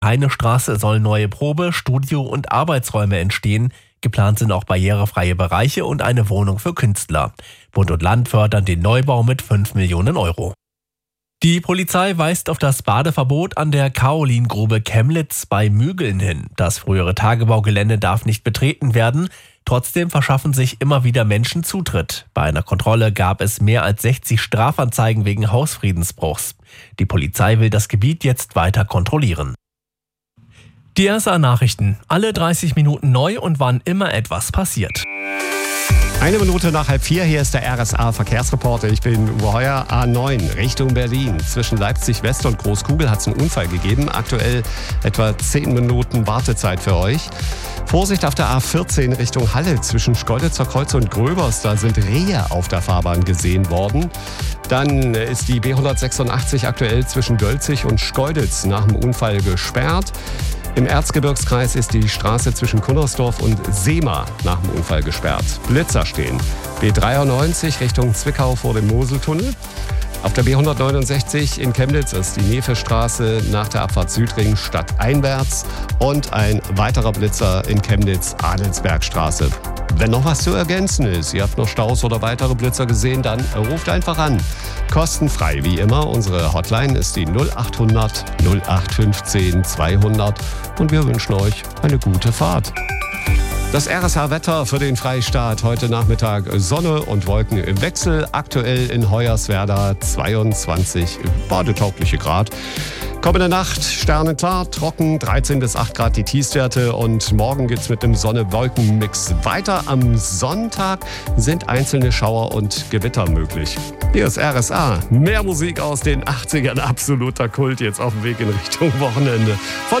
Eine Straße soll neue Probe-, Studio- und Arbeitsräume entstehen. Geplant sind auch barrierefreie Bereiche und eine Wohnung für Künstler. Bund und Land fördern den Neubau mit 5 Millionen Euro. Die Polizei weist auf das Badeverbot an der Kaolingrube Chemnitz bei Mügeln hin. Das frühere Tagebaugelände darf nicht betreten werden. Trotzdem verschaffen sich immer wieder Menschen Zutritt. Bei einer Kontrolle gab es mehr als 60 Strafanzeigen wegen Hausfriedensbruchs. Die Polizei will das Gebiet jetzt weiter kontrollieren. Die RSA-Nachrichten. Alle 30 Minuten neu und wann immer etwas passiert. 1 Minute nach 3:30, hier ist der RSA-Verkehrsreporter. Ich bin Uwe Heuer, A9 Richtung Berlin. Zwischen Leipzig West und Großkugel hat es einen Unfall gegeben. Aktuell etwa 10 Minuten Wartezeit für euch. Vorsicht auf der A14 Richtung Halle. Zwischen Schkeuditzer Kreuz und Gröbers, da sind Rehe auf der Fahrbahn gesehen worden. Dann ist die B186 aktuell zwischen Gölzig und Schkeuditz nach dem Unfall gesperrt. Im Erzgebirgskreis ist die Straße zwischen Kunnersdorf und Seema nach dem Unfall gesperrt. Blitzer stehen. B93 Richtung Zwickau vor dem Moseltunnel. Auf der B169 in Chemnitz ist die Nevestraße nach der Abfahrt Südring stadteinwärts. Und ein weiterer Blitzer in Chemnitz, Adelsbergstraße. Wenn noch was zu ergänzen ist, ihr habt noch Staus oder weitere Blitzer gesehen, dann ruft einfach an. Kostenfrei wie immer. Unsere Hotline ist die 0800 0815 200 und wir wünschen euch eine gute Fahrt. Das RSH-Wetter für den Freistaat. Heute Nachmittag Sonne und Wolken im Wechsel. Aktuell in Hoyerswerda 22 badetaugliche Grad. Kommende Nacht sternenklar, trocken, 13 bis 8 Grad die Tiefstwerte und morgen geht's mit dem Sonne-Wolken-Mix weiter. Am Sonntag sind einzelne Schauer und Gewitter möglich. Hier ist RSA. Mehr Musik aus den 80ern, absoluter Kult, jetzt auf dem Weg in Richtung Wochenende. Von